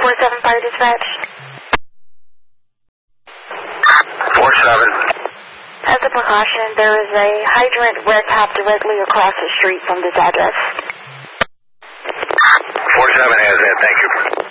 447 Fire Dispatch. 47. As a precaution, there is a hydrant red top directly across the street from this address. 47 has that, thank you.